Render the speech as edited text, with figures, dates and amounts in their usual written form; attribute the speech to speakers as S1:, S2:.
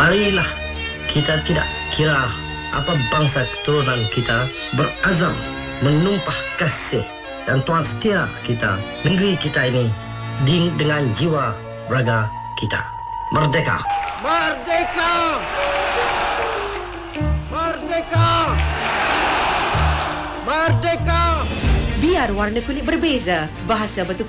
S1: Marilah kita tidak kira apa bangsa keturunan kita, berazam menumpah kasih dan tuan setia kita negeri kita ini dengan jiwa raga kita. Merdeka!
S2: Merdeka! Merdeka! Merdeka!
S3: Biar warna kulit berbeza, bahasa bertukar